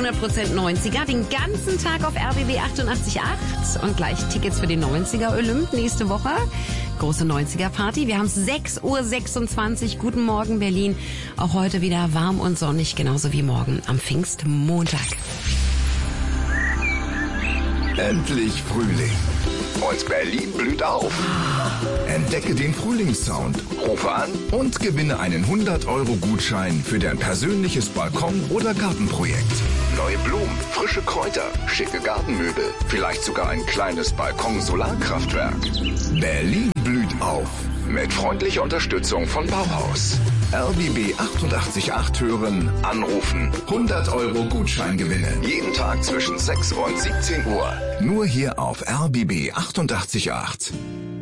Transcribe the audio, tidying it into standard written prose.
100% 90er, den ganzen Tag auf RBB 88.8 und gleich Tickets für den 90er Olymp nächste Woche. Große 90er Party. Wir haben es 6:26 Uhr. Guten Morgen Berlin. Auch heute wieder warm und sonnig, genauso wie morgen am Pfingstmontag. Endlich Frühling. Und Berlin blüht auf. Entdecke den Frühlingssound, rufe an und gewinne einen 100-Euro-Gutschein für dein persönliches Balkon- oder Gartenprojekt. Neue Blumen, frische Kräuter, schicke Gartenmöbel, vielleicht sogar ein kleines Balkon-Solarkraftwerk. Berlin blüht auf. Mit freundlicher Unterstützung von Bauhaus. RBB 88.8 hören, anrufen, 100-Euro-Gutschein gewinnen. Jeden Tag zwischen 6 und 17 Uhr. Nur hier auf RBB 88.8.